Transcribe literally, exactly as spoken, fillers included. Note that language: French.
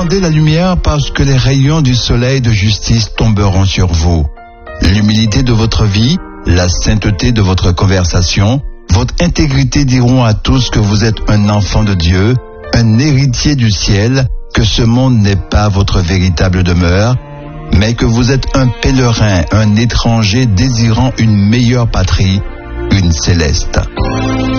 demandez la lumière parce que les rayons du soleil de justice tomberont sur vous. L'humilité de votre vie, la sainteté de votre conversation, votre intégrité diront à tous que vous êtes un enfant de Dieu, un héritier du ciel, que ce monde n'est pas votre véritable demeure, mais que vous êtes un pèlerin, un étranger désirant une meilleure patrie, une céleste.